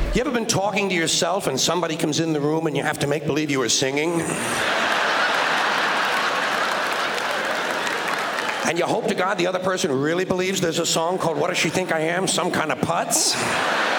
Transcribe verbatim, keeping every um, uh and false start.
You ever been talking to yourself and somebody comes in the room and you have to make believe you were singing? And you hope to God the other person really believes there's a song called What Does She Think I Am? Some kind of putz?